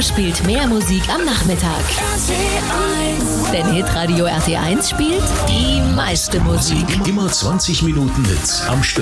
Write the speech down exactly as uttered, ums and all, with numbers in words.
spielt mehr Musik am Nachmittag. Denn Hitradio R T eins spielt die meiste Musik. Immer zwanzig Minuten Hits am Stück.